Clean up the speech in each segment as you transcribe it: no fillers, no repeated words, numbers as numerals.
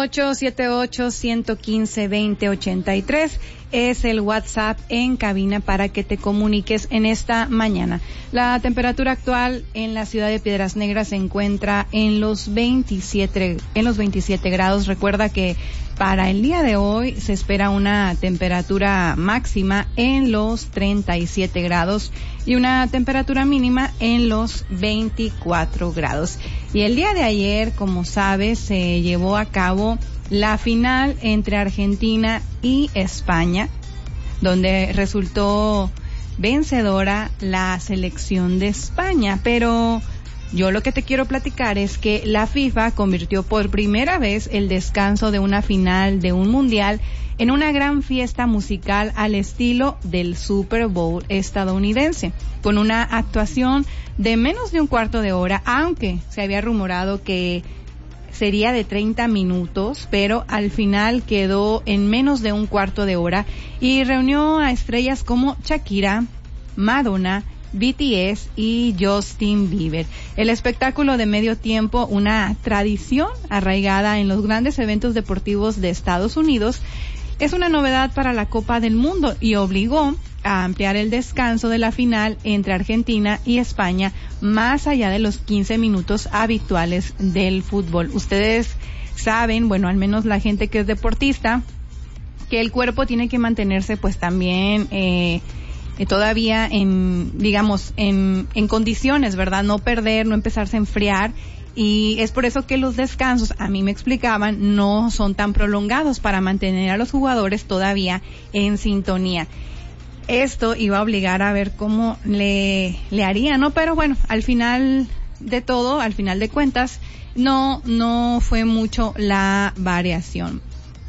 878-115-2083 es el WhatsApp en cabina para que te comuniques en esta mañana. La temperatura actual en la ciudad de Piedras Negras se encuentra en los 27 grados. Recuerda que para el día de hoy se espera una temperatura máxima en los 37 grados y una temperatura mínima en los 24 grados. Y el día de ayer, como sabes, se llevó a cabo la final entre Argentina y España, donde resultó vencedora la selección de España. Pero yo lo que te quiero platicar es que la FIFA convirtió por primera vez el descanso de una final de un mundial en una gran fiesta musical al estilo del Super Bowl estadounidense, con una actuación de menos de un cuarto de hora, aunque se había rumorado que sería de 30 minutos, pero al final quedó en menos de un cuarto de hora y reunió a estrellas como Shakira, Madonna, BTS y Justin Bieber. El espectáculo de medio tiempo, una tradición arraigada en los grandes eventos deportivos de Estados Unidos, es una novedad para la Copa del Mundo y obligó a ampliar el descanso de la final entre Argentina y España más allá de los 15 minutos habituales del fútbol. Ustedes saben, bueno, al menos la gente que es deportista, que el cuerpo tiene que mantenerse pues también todavía en condiciones, ¿verdad? No perder, no empezarse a enfriar. Y es por eso que los descansos, a mí me explicaban, no son tan prolongados para mantener a los jugadores todavía en sintonía. Esto iba a obligar a ver cómo le haría, ¿no? Pero bueno, al final de cuentas, no fue mucho la variación.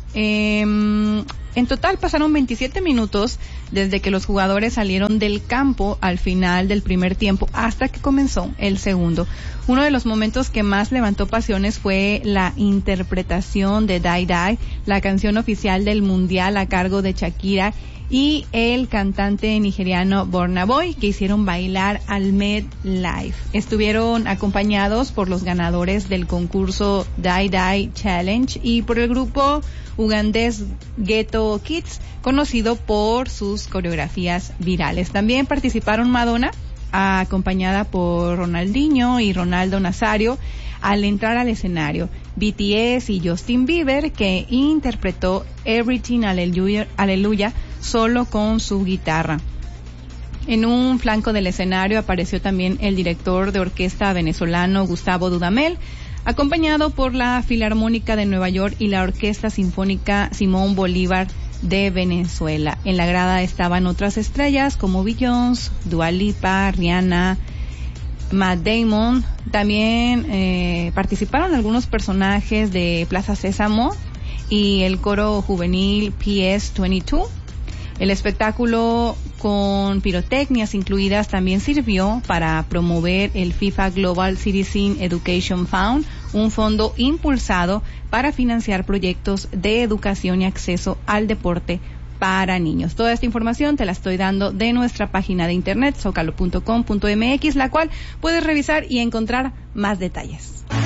En total pasaron 27 minutos desde que los jugadores salieron del campo al final del primer tiempo hasta que comenzó el segundo. Uno de los momentos que más levantó pasiones fue la interpretación de Die Die, la canción oficial del mundial a cargo de Shakira y el cantante nigeriano Burna Boy, que hicieron bailar al MetLife. Estuvieron acompañados por los ganadores del concurso Die Die Challenge y por el grupo ugandés Ghetto Kids, conocido por sus coreografías virales. También participaron Madonna, acompañada por Ronaldinho y Ronaldo Nazario, al entrar al escenario, BTS y Justin Bieber, que interpretó Everything Hallelujah solo con su guitarra. En un flanco del escenario apareció también el director de orquesta venezolano Gustavo Dudamel, acompañado por la Filarmónica de Nueva York y la Orquesta Sinfónica Simón Bolívar de Venezuela. En la grada estaban otras estrellas como Beyoncé, Dua Lipa, Rihanna, Matt Damon. También participaron algunos personajes de Plaza Sésamo y el coro juvenil PS22. El espectáculo con pirotecnias incluidas también sirvió para promover el FIFA Global Citizen Education Fund, un fondo impulsado para financiar proyectos de educación y acceso al deporte para niños. Toda esta información te la estoy dando de nuestra página de internet zocalo.com.mx, la cual puedes revisar y encontrar más detalles.